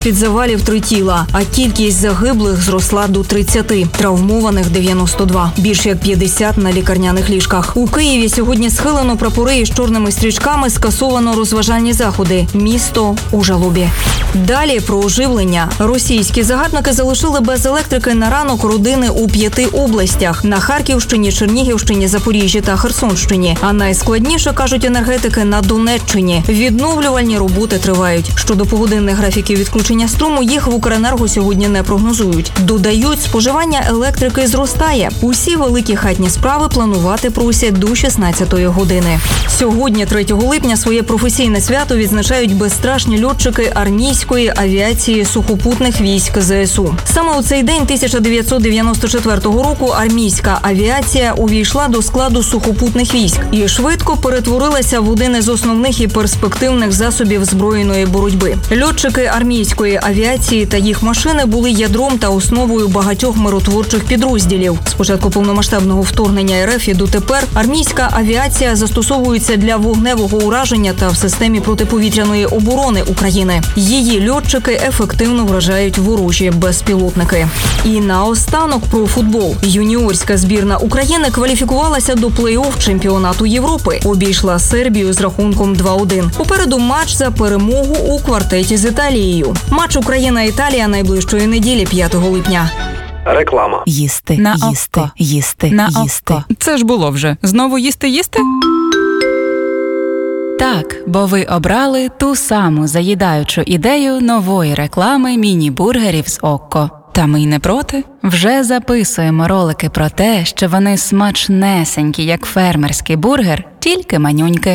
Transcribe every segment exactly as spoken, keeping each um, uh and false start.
Під завалів три тіла, а кількість загиблих зросла до тридцяти, травмованих дев'яносто два. Більше як п'ятдесят на лікарняних ліжках. У Києві сьогодні схилено прапори із чорними стрічками, скасовано розважальні заходи. Місто у жалобі. Далі про оживлення. Російські загарбники залишили без електрики на ранок родини у п'яти областях – на Харківщині, Чернігівщині, Запоріжжі та Херсонщині. А найскладніше, кажуть енергетики, на Донеччині. Відновлювальні роботи тривають. Щодо погодинних графіків відключення струму, їх в Укренерго сьогодні не прогнозують. Додають, споживання електрики зростає. Усі великі хатні справи планувати просять до шістнадцятої години. Сьогодні, третього липня, своє професійне свято відзначають безстрашні льотчики армійської авіації сухопутних військ зе ес у. Саме у цей день тисяча дев'ятсот дев'яносто четвертого року армійська авіація увійшла до складу сухопутних військ і швидко перетворилася в один із основних і перспективних засобів збройної боротьби. Льотчики армійської авіації та їх машини були ядром та основою багатьох миротворчих підрозділів. З початку повномасштабного вторгнення ер еф і дотепер армійська авіація застосовується для вогневого ураження та в системі протиповітряної оборони України. Її льотчики ефективно вражають ворожі безпілотники. І наостанок про футбол. Юніорська збірна України кваліфікувалася до плей-офф чемпіонату Європи. Обійшла Сербію з рахунком два один. Попереду матч за перемогу у квартеті з Італією. Матч Україна-Італія найближчої неділі, п'ятого липня. Реклама. Їсти, на їсти, око. їсти, На їсти. око. Це ж було вже. Знову їсти-їсти? Так, бо ви обрали ту саму заїдаючу ідею нової реклами міні-бургерів з Окко. Та ми й не проти. Вже записуємо ролики про те, що вони смачнесенькі, як фермерський бургер, тільки манюньки.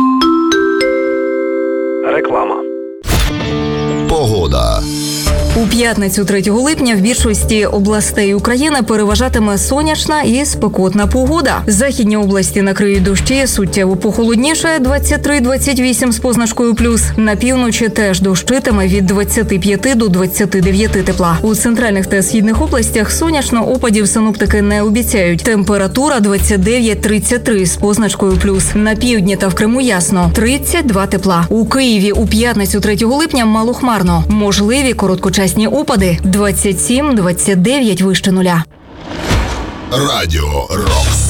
Реклама. Погода. У п'ятницю третього липня в більшості областей України переважатиме сонячна і спекотна погода. Західні області накриють дощі, суттєво похолодніше – двадцять три - двадцять вісім з позначкою плюс. На півночі теж дощитиме від двадцяти п'яти до двадцяти дев'яти тепла. У центральних та східних областях сонячно, опадів синоптики не обіцяють. Температура двадцять дев'ять - тридцять три з позначкою плюс. На півдні та в Криму ясно – тридцять два тепла. У Києві у п'ятницю третього липня малохмарно. Можливі короткочасні опади – двадцять сім - двадцять дев'ять вище нуля. Радіо Рокс.